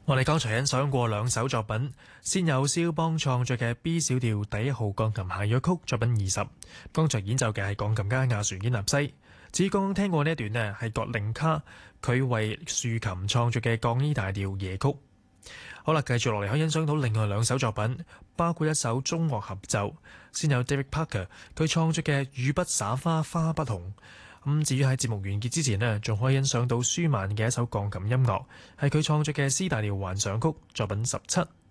我哋剛才欣賞過兩首作品，先有肖邦創作嘅 B 小調第1號鋼琴諧謔曲作品20，剛才演奏嘅係鋼琴家亞船堅納西。至於剛剛聽過呢一段呢，係葛令卡佢為豎琴創作嘅降 E 大調夜曲。好啦，繼續落嚟可以欣賞到另外兩首作品，包括一首中樂合奏，先有 David Parker 佢創作嘅雨不灑花花不紅。至於喺節目完結之前呢，仲可以欣賞到舒曼嘅一首鋼琴音樂，係佢創作嘅 C 大調幻想曲作品17。